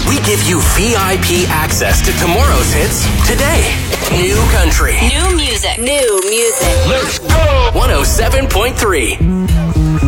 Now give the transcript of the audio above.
we give you VIP access to tomorrow's hits today. New country. New music. New music. Let's go! 107.3.